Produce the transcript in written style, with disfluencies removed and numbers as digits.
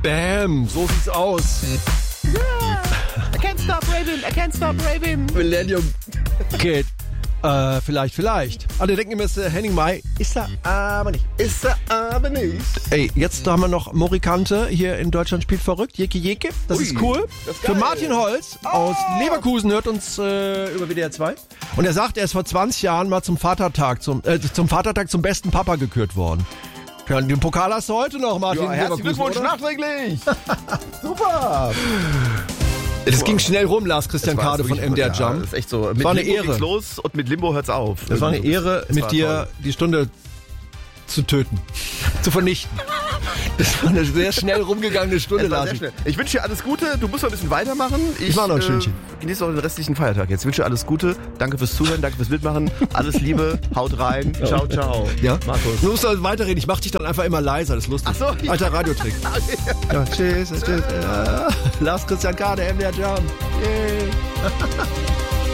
Bam, so sieht's aus. I can't stop raving. Millennium Kid. Vielleicht. Alle denken immer, es ist Henning Mai. Ist er aber nicht. Ey, jetzt haben wir noch Morikante hier in Deutschland spielt verrückt. Jeke. Das ist cool. das ist Für geil. Martin Holz aus Leverkusen hört uns über WDR 2. Und er sagt, er ist vor 20 Jahren mal zum Vatertag zum besten Papa gekürt worden. Ja, den Pokal hast du heute noch, Martin. Ja, herzlichen Glückwunsch oder? nachträglich. Super. Das ging schnell rum, Lars Christian Das war Kade von wirklich- MDR ja, Jump. Das ist echt so. Mit war eine Limbo Ehre. geht's los und mit Limbo hört's auf. Das war eine Ehre, Das mit war dir toll. die Stunde zu töten, zu vernichten. Das war eine sehr schnell rumgegangene Stunde, Es war Lars. sehr schnell. Ich wünsche dir alles Gute. Du musst noch ein bisschen weitermachen. Ich mach noch ein Stündchen. Genieße auch den restlichen Feiertag jetzt. Ich wünsche dir alles Gute. Danke fürs Zuhören. Danke fürs Mitmachen. Alles Liebe. Haut rein. Ciao, ciao. Ja? Markus. Du musst halt weiterreden. Ich mach dich dann einfach immer leiser. Das ist lustig. Ach so, ja. Alter Radiotrick. Ja, tschüss. Lars Christian Kade, MDR Jump. Yay.